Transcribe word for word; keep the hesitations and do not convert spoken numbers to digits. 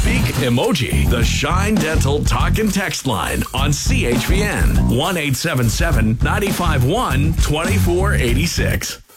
Speak emoji. The Shine Dental Talk and Text line on C H V N one eight seven seven, nine five one, two four eight six.